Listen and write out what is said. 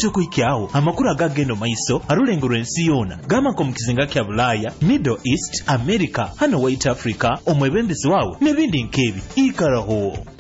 tokuikyawo amakulu agagenda maiso alulengero ensi yona gamako mu kizinga kya Bulaya, Middle East, America, hano White Africa, omwebembezi waawe n'ebindi nk'ebi ikalaho.